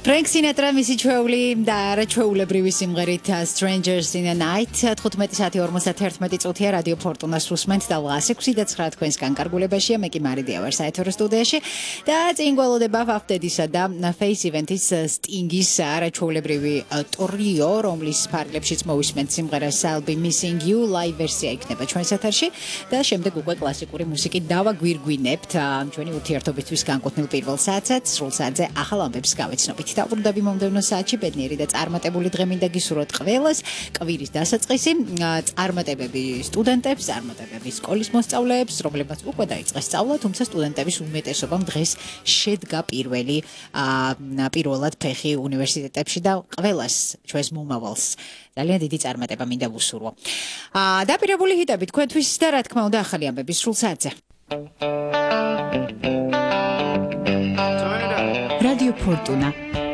Frank Sinatra მისი ჩვეული და არაჩვეულებრივი სიმღერით Strangers in the Night 15:41 წუთია რადიო ფორტუნას უსმენთ და 106.9 თქვენს განკარგულებაშია მე კი მარიდია ვარ საეთერო სტუდიაში და წინ გველოდება Fafdedis-ა და Face Event-ის Sting-ის არაჩვეულებრივი ტრიო რომლის ფარგლებშიც მოვისმენთ სიმღერას I'll Be Missing You live ვერსია იქნება ჩვენს ეთერში და შემდეგ უკვე კლასიკური მუსიკით დავაგვირგვინებთ ჩვენი ურთიერთობისთვის განკუთვნილ პირველ საათზე სრულ საათზე ახალ ამბებს გავეცნობით დაბრუნდები მომდევნო საათში ბედნიერი და წარმატებული დღე მინდა გისურვოთ ყველას კვირის დასაწყისი წარმატებები სტუდენტებს წარმატებები სკოლის მოსწავლეებს რომლებმაც უკვე დაიწყეს სწავლა თუმცა სტუდენტების უმეტესობამ დღეს შედგა პირველად ფეხი უნივერსიტეტებში და ყველას ჩვენს მომავალს ძალიან დიდი წარმატება მინდა ვუსურვო დაპირებული ჰიტები თქვენთვის და რა თქმა უნდა ახალი ამბები სრულ საათზე რადიო ფორტუნა